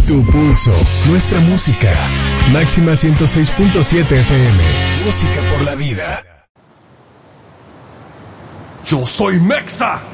Tu pulso, nuestra música. Máxima 106.7 FM. Música por la vida. Yo soy Mexa.